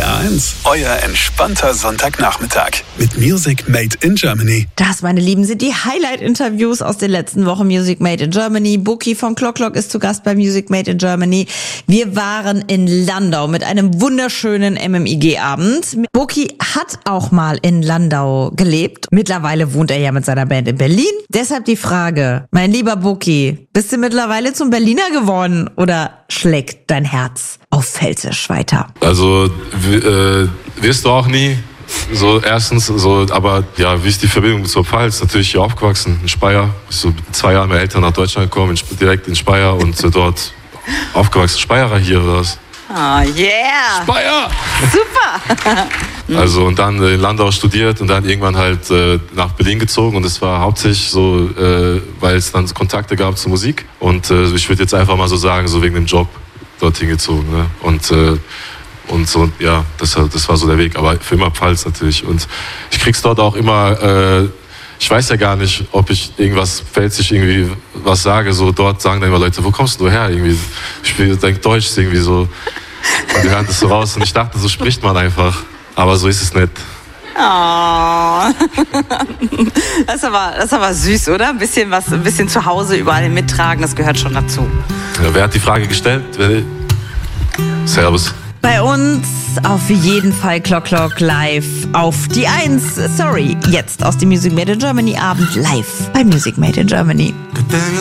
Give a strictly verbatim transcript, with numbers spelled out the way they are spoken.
R eins, euer entspannter Sonntagnachmittag mit Music Made in Germany. Das, meine Lieben, sind die Highlight-Interviews aus den letzten Wochen Music Made in Germany. Buki von Clock Clock ist zu Gast bei Music Made in Germany. Wir waren in Landau mit einem wunderschönen M M I G-Abend. Buki hat auch mal in Landau gelebt. Mittlerweile wohnt er ja mit seiner Band in Berlin. Deshalb die Frage, mein lieber Buki, bist du mittlerweile zum Berliner geworden oder schlägt dein Herz auf Pfälzisch weiter? Also w- äh, wirst du auch nie. So erstens, so, aber ja, wie ist die Verbindung zur Pfalz? Natürlich hier aufgewachsen, in Speyer. So mit zwei Jahren meine Eltern nach Deutschland gekommen, in, direkt in Speyer und äh, dort aufgewachsen. Speyerer hier oder was? Oh yeah! Speyer! Super! Also und dann in Landau studiert und dann irgendwann halt äh, nach Berlin gezogen und es war hauptsächlich so, äh, weil es dann Kontakte gab zur Musik und äh, ich würde jetzt einfach mal so sagen, so wegen dem Job dorthin gezogen. Ne? Und äh, Und so, ja, das, das war so der Weg. Aber für immer Pfalz natürlich. Und ich krieg's dort auch immer, äh, ich weiß ja gar nicht, ob ich irgendwas pfälzisch irgendwie was sage. So dort sagen dann immer Leute, wo kommst du her? Irgendwie, ich denke, Deutsch ist irgendwie so. Und die hören das so raus. Und ich dachte, so spricht man einfach. Aber so ist es nicht. Oh. Das ist aber, das ist aber süß, oder? Ein bisschen was, ein bisschen zu Hause überall mittragen, das gehört schon dazu. Ja, wer hat die Frage gestellt? Servus. Bei uns auf jeden Fall Clock Clock live auf die Eins. Sorry, jetzt aus dem Music Made in Germany Abend live bei Music Made in Germany.